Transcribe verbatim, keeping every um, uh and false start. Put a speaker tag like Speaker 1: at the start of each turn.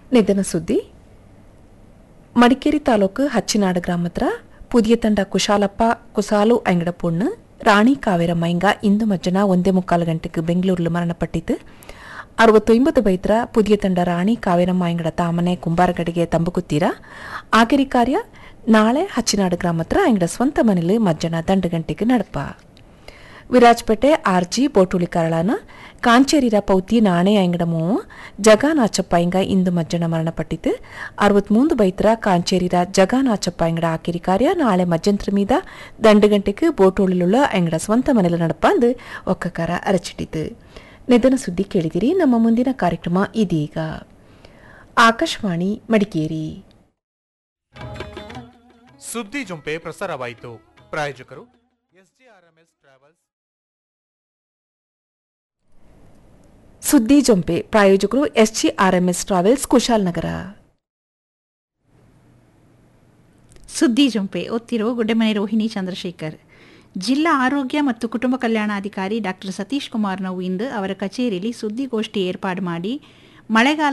Speaker 1: ನಿಧನ ಸುದ್ದಿ. ಮಡಿಕೇರಿ ತಾಲೂಕು ಹಚ್ಚಿನಾಡು ಗ್ರಾಮತ್ರ ಪುದಿಯ ತಂಡ ಕುಶಾಲಪ್ಪ ಕುಸಾಲು ಅಂಗಡ ಪೊಣ್ಣು ರಾಣಿ ಕಾವೇರಮ್ಮ ಇಂಗ ಇಂದು ಮಜ್ಜನ ಒಂದೇ ಮುಕ್ಕಾಲು ಗಂಟೆಗೆ ಬೆಂಗಳೂರಿಲು ಮರಣಪಟ್ಟಿತು. ಅರವತ್ತೊಂಬತ್ತು ಬೈತ್ರ ಪುದಿಯ ತಂಡ ರಾಣಿ ಕಾವೇರಮ್ಮ ಇಂಗಡ ತಾಮನೆ ಕುಂಬಾರಗಡಿಗೆ ತಂಬುಕುತ್ತೀರ. ಆಖರಿ ಕಾರ್ಯ ನಾಳೆ ಹಚ್ಚಿನಾಡು ಗ್ರಾಮತ್ರ ಅಂಗಡ ಸ್ವಂತ ಮನೆಯಲ್ಲಿ ಮಜ್ಜನ ದಂಡು ಗಂಟೆಗೆ ನಡಪ. ವಿರಾಜಪೇಟೆ ಆರ್ಜಿ ಬೋಟುಳಿ ಕರಳನ ಕಾಂಚೇರಿರ ಪೌತಿ ನಾಣೆ ಅಂಗಡ ಮೂವು ಜಗಾನಾಚಪ್ಪ ಇಂಗ ಇಂದು ಮಜ್ಜನ ಮರಣಪಟ್ಟಿತು. ಅರವತ್ಮೂಂದು ಬೈತ್ರ ಕಾಂಚೇರಿರ ಜಗಾನಾಚಪ್ಪ ಅಂಗಡ ಆಕಿರಿ ಕಾರ್ಯ ನಾಳೆ ಮಜ್ಜಂತ್ರ ಮೀದ ದಂಡು ಗಂಟೆಗೆ ಬೋಟುಳಿಲುಳ್ಳ ಅಂಗಡ ಸ್ವಂತ ಮನೆಯಲ್ಲಿ ನಡಪ ಅಂದು ಒಕ್ಕಕಾರ ಅರಚಿಟ್ಟಿತು. ನಿಧನ ಸುದ್ದಿ ಕೇಳಿದಿರಿ. ನಮ್ಮ ಮುಂದಿನ ಕಾರ್ಯಕ್ರಮ ಇದೀಗ. ಆಕಾಶವಾಣಿ ಮಡಿಕೇರಿ.
Speaker 2: ಸುದ್ದಿ ಜೊಂಪೆ ಪ್ರಸಾರವಾಯಿತು. ಪ್ರಾಯೋಜಕರು ಎಸ್ಜೆಆರ್ಎಂಎಸ್ ಟ್ರಾವೆಲ್ಸ್.
Speaker 1: ಸುದ್ದಿ ಜೊಂಪೆ ಪ್ರಾಯೋಜಕರು ಎಸ್ಜಿಆರ್ಎಂಎಸ್ ಟ್ರಾವೆಲ್ಸ್ ಕುಶಾಲನಗರ.
Speaker 3: ಸುದ್ದಿ ಜೊಂಪೆ ಓದ್ತಿರೋ ಗುಡ್ಡೆಮನೆ ರೋಹಿಣಿ ಚಂದ್ರಶೇಖರ್. ಜಿಲ್ಲಾ ಆರೋಗ್ಯ ಮತ್ತು ಕುಟುಂಬ ಕಲ್ಯಾಣಾಧಿಕಾರಿ ಡಾಕ್ಟರ್ ಸತೀಶ್ ಕುಮಾರ್ ನಾವು ಇಂದು ಅವರ ಕಚೇರಿಯಲ್ಲಿ ಸುದ್ದಿಗೋಷ್ಠಿ ಏರ್ಪಾಡು ಮಾಡಿ ಮಳೆಗಾಲ